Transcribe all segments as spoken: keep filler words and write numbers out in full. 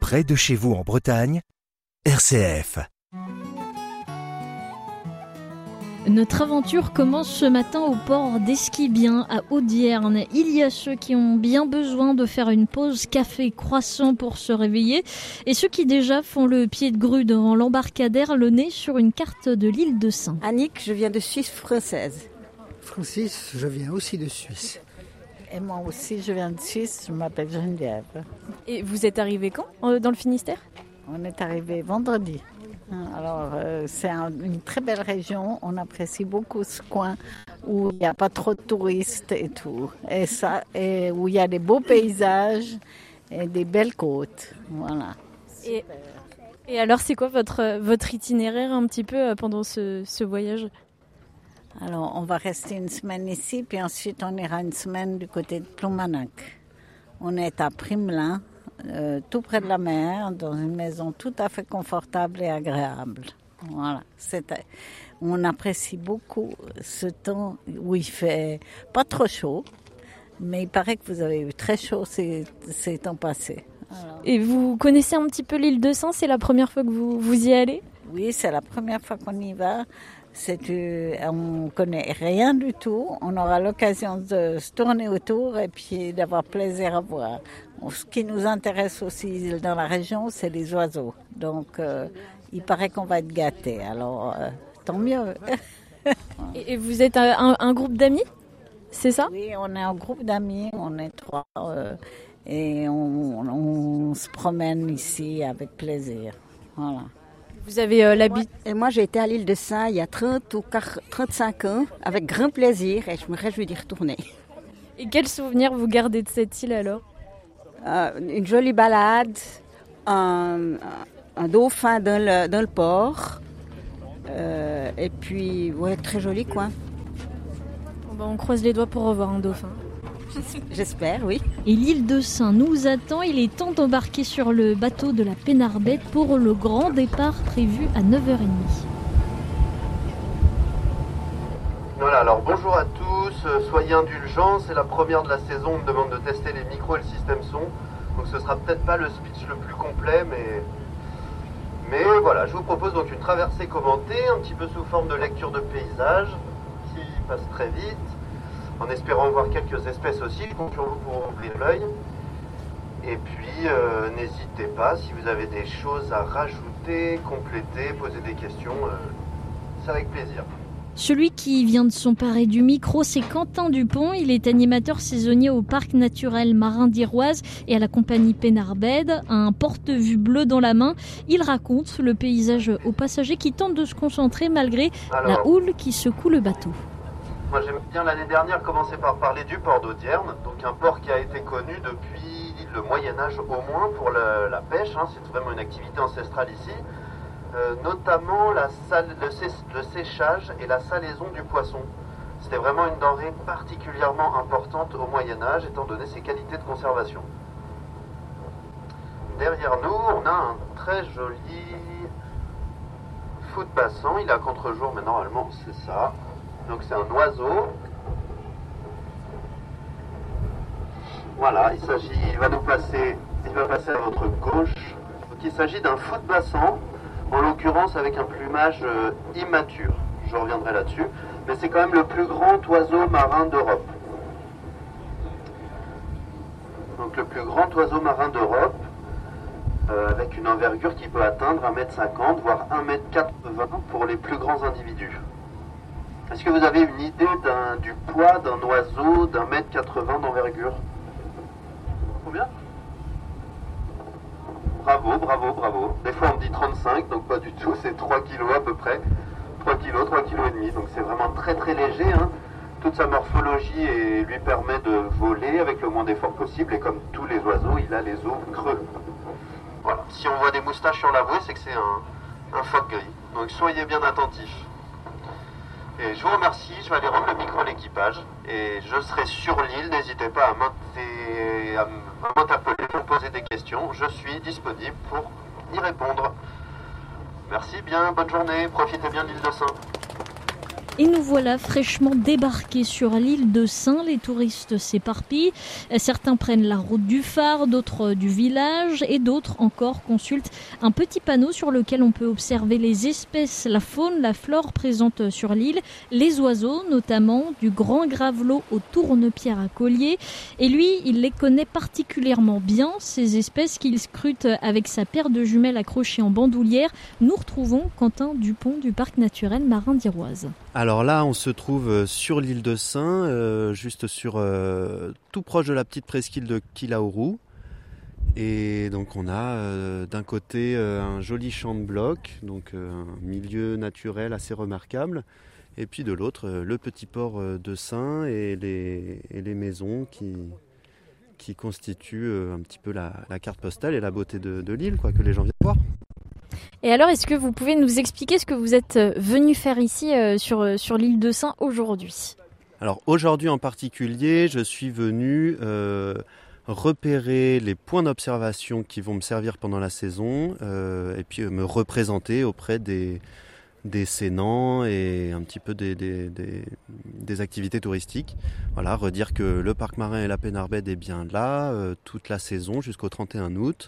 près de chez vous en Bretagne, R C F. Notre aventure commence ce matin au port d'Esquibien à Audierne. Il y a ceux qui ont bien besoin de faire une pause café croissant pour se réveiller et ceux qui déjà font le pied de grue devant l'embarcadère, le nez sur une carte de l'île de Sein. Annick, je viens de Suisse française. Francis, je viens aussi de Suisse. Et moi aussi, je viens de Suisse, je m'appelle Geneviève. Et vous êtes arrivé quand euh, dans le Finistère ? On est arrivé vendredi. Alors, euh, c'est un, une très belle région. On apprécie beaucoup ce coin où il n'y a pas trop de touristes et tout. Et, ça, et où il y a des beaux paysages et des belles côtes. Voilà. Et, et alors, c'est quoi votre, votre itinéraire un petit peu pendant ce, ce voyage ? Alors, on va rester une semaine ici, puis ensuite on ira une semaine du côté de Ploumanac. On est à Primelin. Euh, tout près de la mer, dans une maison tout à fait confortable et agréable. Voilà, c'est, on apprécie beaucoup ce temps où il fait pas trop chaud, mais il paraît que vous avez eu très chaud ces, ces temps passés. Alors, et vous connaissez un petit peu l'île de Sein, c'est la première fois que vous, vous y allez ? Oui, c'est la première fois qu'on y va. C'est, euh, on ne connaît rien du tout. On aura l'occasion de se tourner autour et puis d'avoir plaisir à voir. Ce qui nous intéresse aussi dans la région, c'est les oiseaux. Donc, euh, il paraît qu'on va être gâtés. Alors, euh, tant mieux. et, et vous êtes un, un groupe d'amis, c'est ça ? Oui, on est un groupe d'amis. On est trois. Euh, et on, on se promène ici avec plaisir. Voilà. Vous avez euh, l'habitude. Et moi, j'ai été à l'île de Sein il y a trente ou trente-cinq ans, avec grand plaisir, et je me réjouis d'y retourner. Et quels souvenirs vous gardez de cette île alors ? euh, Une jolie balade, un, un dauphin dans le, dans le port, euh, et puis, ouais, très joli coin. Bon ben, on croise les doigts pour revoir un dauphin. J'espère, oui. Et l'île de Sein nous attend. Il est temps d'embarquer sur le bateau de la Pénarbette pour le grand départ prévu à neuf heures trente. Voilà, alors bonjour à tous, euh, soyez indulgents, c'est la première de la saison, on me demande de tester les micros et le système son, donc ce sera peut-être pas le speech le plus complet, mais... Mais voilà, je vous propose donc une traversée commentée, un petit peu sous forme de lecture de paysage, qui passe très vite, en espérant voir quelques espèces aussi, qui comptent sur vous pour ouvrir l'œil. Et puis, euh, n'hésitez pas, si vous avez des choses à rajouter, compléter, poser des questions, euh, c'est avec plaisir. Celui qui vient de s'emparer du micro, c'est Quentin Dupont. Il est animateur saisonnier au parc naturel marin d'Iroise et à la compagnie Pénarbette, un porte-vue bleu dans la main. Il raconte le paysage aux passagers qui tentent de se concentrer malgré Alors, la houle qui secoue le bateau. Moi j'aime bien l'année dernière commencer par parler du port d'Audierne, donc un port qui a été connu depuis le Moyen-Âge au moins pour le, la pêche, hein, c'est vraiment une activité ancestrale ici, euh, notamment la sale, le, sé, le séchage et la salaison du poisson. C'était vraiment une denrée particulièrement importante au Moyen-Âge étant donné ses qualités de conservation. Derrière nous, on a un très joli foot bassin, il est à contre-jour mais normalement c'est ça. Donc c'est un oiseau. Voilà, il s'agit, il va nous passer, il va passer à votre gauche. Donc il s'agit d'un foot bassin, en l'occurrence avec un plumage euh, immature. Je reviendrai là-dessus. Mais c'est quand même le plus grand oiseau marin d'Europe. Donc le plus grand oiseau marin d'Europe, euh, avec une envergure qui peut atteindre un mètre cinquante, voire un mètre quatre-vingts pour les plus grands individus. Est-ce que vous avez une idée d'un, du poids d'un oiseau d'un mètre quatre-vingts d'envergure ? Combien ? Bravo, bravo, bravo. Des fois on me dit trente-cinq, donc pas du tout, c'est trois kilos à peu près. trois kilos, trois kilos et demi, donc c'est vraiment très très léger. Hein. Toute sa morphologie et lui permet de voler avec le moins d'effort possible, et comme tous les oiseaux, il a les os creux. Voilà. Si on voit des moustaches sur la voie, c'est que c'est un, un phoque gris. Donc soyez bien attentifs. Et je vous remercie, je vais aller rendre le micro à l'équipage et je serai sur l'île, n'hésitez pas à m'interpeller pour poser des questions, je suis disponible pour y répondre. Merci bien, bonne journée, profitez bien de l'île de Sein. Et nous voilà fraîchement débarqués sur l'île de Sein. Les touristes s'éparpillent. Certains prennent la route du phare, d'autres du village et d'autres encore consultent un petit panneau sur lequel on peut observer les espèces, la faune, la flore présentes sur l'île, les oiseaux notamment, du grand gravelot au tourne-pierre à collier. Et lui, il les connaît particulièrement bien, ces espèces qu'il scrute avec sa paire de jumelles accrochée en bandoulière. Nous retrouvons Quentin Dupont du parc naturel marin d'Iroise. Alors là, on se trouve sur l'île de Sein, euh, juste sur euh, tout proche de la petite presqu'île de Kilauru. Et donc on a euh, d'un côté euh, un joli champ de blocs, donc euh, un milieu naturel assez remarquable. Et puis de l'autre, euh, le petit port euh, de Sein et les, et les maisons qui, qui constituent euh, un petit peu la, la carte postale et la beauté de, de l'île, quoi, que les gens viennent voir. Et alors, est-ce que vous pouvez nous expliquer ce que vous êtes venu faire ici euh, sur, sur l'île de Sein aujourd'hui ? Alors aujourd'hui en particulier, je suis venu euh, repérer les points d'observation qui vont me servir pendant la saison euh, et puis euh, me représenter auprès des, des sénants et un petit peu des, des, des, des activités touristiques. Voilà, redire que le parc marin et la Pénarbed est bien là euh, toute la saison jusqu'au trente et un août.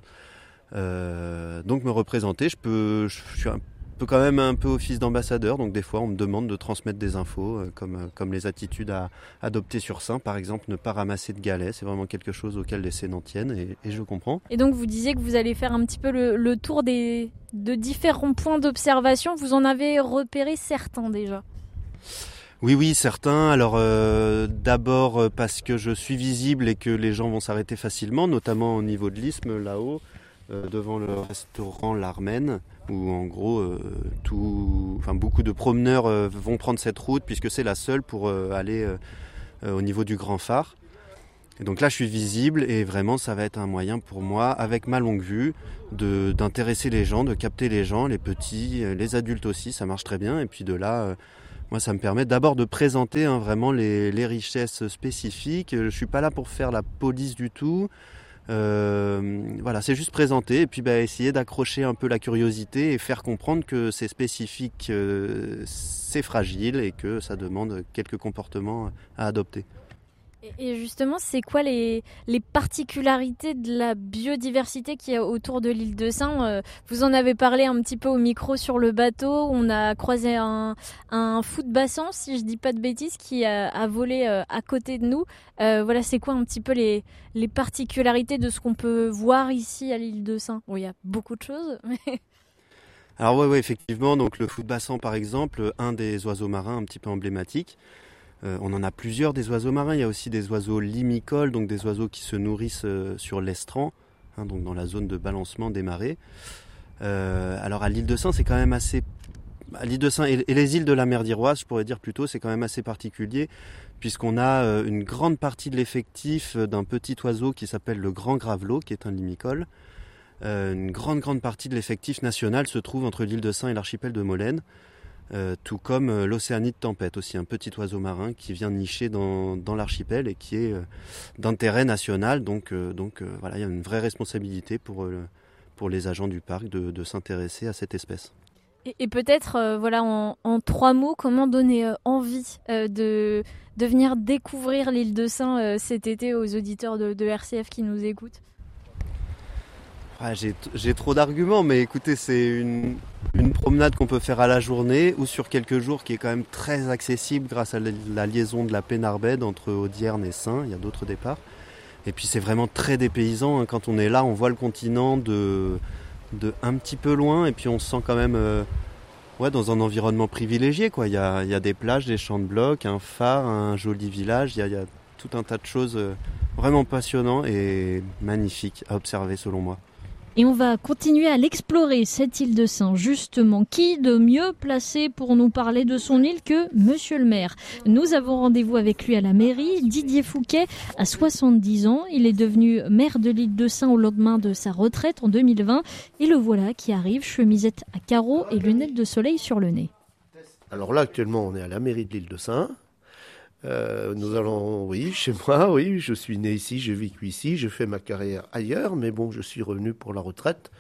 Euh, donc me représenter, je peux, je, je suis un peu quand même un peu office d'ambassadeur, donc des fois on me demande de transmettre des infos euh, comme, comme les attitudes à adopter sur Sein, par exemple ne pas ramasser de galets, c'est vraiment quelque chose auquel les sénants tiennent et, et je comprends. Et donc vous disiez que vous allez faire un petit peu le, le tour des, de différents points d'observation, vous en avez repéré certains déjà ? Oui, oui, certains. Alors euh, d'abord parce que je suis visible et que les gens vont s'arrêter facilement, notamment au niveau de l'isthme là-haut. Euh, devant le restaurant L'Armène, où en gros euh, tout, enfin, beaucoup de promeneurs euh, vont prendre cette route puisque c'est la seule pour euh, aller euh, au niveau du Grand Phare. Et donc là je suis visible et vraiment ça va être un moyen pour moi, avec ma longue vue, de, d'intéresser les gens, de capter les gens, les petits, les adultes aussi, ça marche très bien. Et puis de là, euh, moi ça me permet d'abord de présenter hein, vraiment les, les richesses spécifiques. Je ne suis pas là pour faire la police du tout. Euh, voilà, c'est juste présenter et puis bah, essayer d'accrocher un peu la curiosité et faire comprendre que c'est spécifique, euh, c'est fragile et que ça demande quelques comportements à adopter. Et justement, c'est quoi les, les particularités de la biodiversité qu'il y a autour de l'île de Sein ? Vous en avez parlé un petit peu au micro sur le bateau. On a croisé un, un foot-bassin, si je dis pas de bêtises, qui a, a volé à côté de nous. Euh, voilà, c'est quoi un petit peu les, les particularités de ce qu'on peut voir ici à l'île de Sein ? Bon, il y a beaucoup de choses, mais... Alors ouais, ouais, effectivement, donc le foot-bassin par exemple, un des oiseaux marins un petit peu emblématiques. Euh, on en a plusieurs des oiseaux marins, il y a aussi des oiseaux limicoles, donc des oiseaux qui se nourrissent euh, sur l'estran, hein, donc dans la zone de balancement des marées. Euh, alors à l'île de Sein, c'est quand même assez... À l'île de Sein et, et les îles de la mer d'Iroise, je pourrais dire plutôt, c'est quand même assez particulier, puisqu'on a euh, une grande partie de l'effectif d'un petit oiseau qui s'appelle le grand gravelot, qui est un limicole. Euh, une grande, grande partie de l'effectif national se trouve entre l'île de Sein et l'archipel de Molène. Euh, tout comme euh, l'océanie de tempête, aussi un petit oiseau marin qui vient nicher dans, dans l'archipel et qui est euh, d'intérêt national. Donc, euh, donc euh, voilà, il y a une vraie responsabilité pour, euh, pour les agents du parc de, de s'intéresser à cette espèce. Et, et peut-être, euh, voilà, en, en trois mots, comment donner euh, envie euh, de, de venir découvrir l'île de Sein euh, cet été aux auditeurs de, de R C F qui nous écoutent ? Ah, j'ai, j'ai trop d'arguments, mais écoutez, c'est une, une promenade qu'on peut faire à la journée ou sur quelques jours qui est quand même très accessible grâce à la, la liaison de la Pénarbed entre Audierne et Sein. Il y a d'autres départs. Et puis c'est vraiment très dépaysant. Hein. Quand on est là, on voit le continent de, de un petit peu loin et puis on se sent quand même euh, ouais, dans un environnement privilégié, quoi. Il y a, il y a des plages, des champs de blocs, un phare, un joli village. Il y a, il y a tout un tas de choses euh, vraiment passionnantes et magnifiques à observer selon moi. Et on va continuer à l'explorer, cette île de Sein, justement. Qui de mieux placé pour nous parler de son île que Monsieur le maire ? Nous avons rendez-vous avec lui à la mairie. Didier Fouquet a soixante-dix ans. Il est devenu maire de l'île de Sein au lendemain de sa retraite en deux mille vingt. Et le voilà qui arrive, chemisette à carreaux et lunettes de soleil sur le nez. Alors là, actuellement, on est à la mairie de l'île de Sein. Euh, nous allons, oui, chez moi, oui, je suis né ici, j'ai vécu ici, j'ai fait ma carrière ailleurs, mais bon, je suis revenu pour la retraite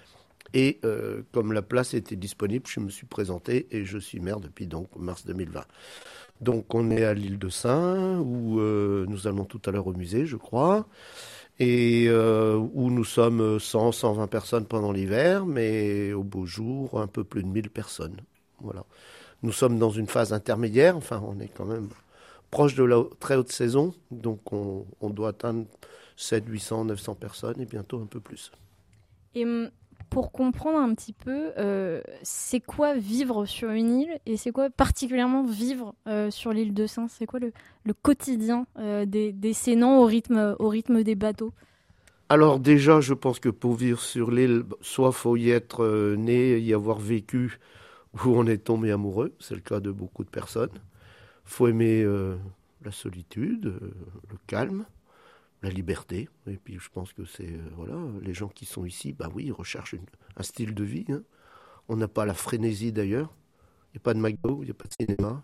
Et euh, comme la place était disponible, je me suis présenté et je suis maire depuis donc mars deux mille vingt. Donc on est à l'île de Sein, où euh, nous allons tout à l'heure au musée, je crois, et euh, où nous sommes cent à cent vingt personnes pendant l'hiver, mais au beau jour, un peu plus de mille personnes. Voilà. Nous sommes dans une phase intermédiaire, enfin on est quand même proche de la très haute saison, donc on, on doit atteindre sept cents, huit cents, neuf cents personnes et bientôt un peu plus. Et pour comprendre un petit peu, euh, c'est quoi vivre sur une île et c'est quoi particulièrement vivre euh, sur l'île de Sein? C'est quoi le, le quotidien euh, des, des Sénans au rythme, au rythme des bateaux? Alors déjà, je pense que pour vivre sur l'île, soit faut y être euh, né, y avoir vécu, où on est tombé amoureux, c'est le cas de beaucoup de personnes. Faut aimer euh, la solitude, euh, le calme, la liberté. Et puis je pense que c'est, euh, voilà, les gens qui sont ici, bah oui, ils recherchent une, un style de vie. Hein. On n'a pas la frénésie d'ailleurs. Il n'y a pas de McDo, il n'y a pas de cinéma.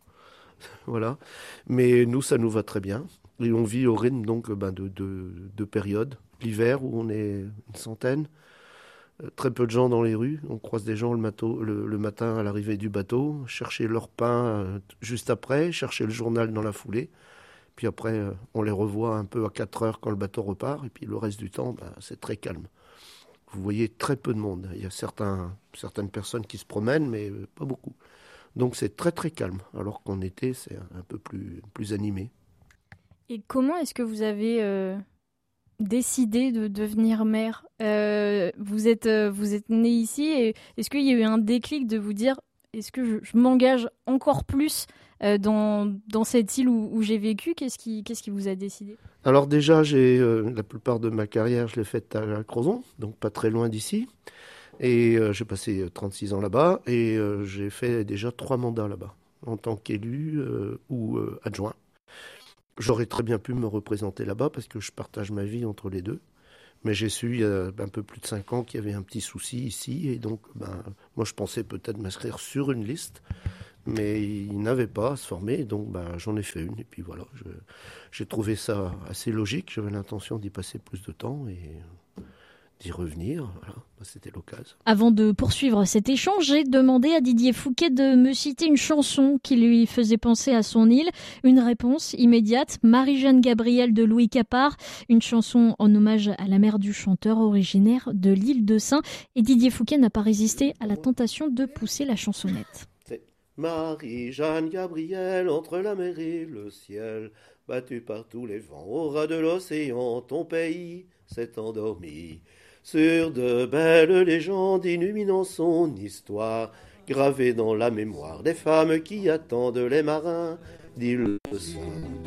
Voilà. Mais nous, ça nous va très bien. Et on vit au rythme donc ben, de deux de périodes. L'hiver, où on est une centaine. Euh, très peu de gens dans les rues. On croise des gens le, mato, le, le matin à l'arrivée du bateau, chercher leur pain euh, juste après, chercher le journal dans la foulée. Puis après, euh, on les revoit un peu à quatre heures quand le bateau repart. Et puis le reste du temps, ben, c'est très calme. Vous voyez très peu de monde. Il y a certains, certaines personnes qui se promènent, mais euh, pas beaucoup. Donc c'est très très calme, alors qu'en été, c'est un peu plus, plus animé. Et comment est-ce que vous avez euh, décidé de devenir maire? euh, vous, êtes, euh, vous êtes né ici, et est-ce qu'il y a eu un déclic de vous dire, est-ce que je, je m'engage encore plus euh, dans, dans cette île où, où j'ai vécu? Qu'est-ce qui, qu'est-ce qui vous a décidé? Alors déjà, j'ai, euh, la plupart de ma carrière, je l'ai faite à Crozon, donc pas très loin d'ici. Et euh, j'ai passé trente-six ans là-bas et euh, j'ai fait déjà trois mandats là-bas, en tant qu'élu euh, ou euh, adjoint. J'aurais très bien pu me représenter là-bas parce que je partage ma vie entre les deux. Mais j'ai su il y a un peu plus de cinq ans qu'il y avait un petit souci ici. Et donc, ben, moi, je pensais peut-être m'inscrire sur une liste. Mais il n'avait pas à se former. Donc, ben, j'en ai fait une. Et puis voilà, je, j'ai trouvé ça assez logique. J'avais l'intention d'y passer plus de temps et d'y revenir. Voilà, c'était l'occasion. Avant de poursuivre cet échange, j'ai demandé à Didier Fouquet de me citer une chanson qui lui faisait penser à son île. Une réponse immédiate, Marie-Jeanne Gabriel de Louis Capard, une chanson en hommage à la mère du chanteur originaire de l'île de Sein. Et Didier Fouquet n'a pas résisté à la tentation de pousser la chansonnette. C'est Marie-Jeanne Gabriel, entre la mer et le ciel, battue par tous les vents, au ras de l'océan, ton pays s'est endormi. Sur de belles légendes illuminant son histoire, gravées dans la mémoire des femmes qui attendent les marins d'île de Sein.